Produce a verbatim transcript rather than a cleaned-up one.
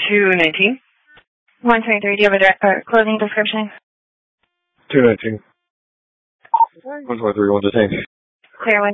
two nineteen. one twenty-three, do you have a direct, uh, clothing description? two nineteen. one twenty-three, one to ten. Clear one.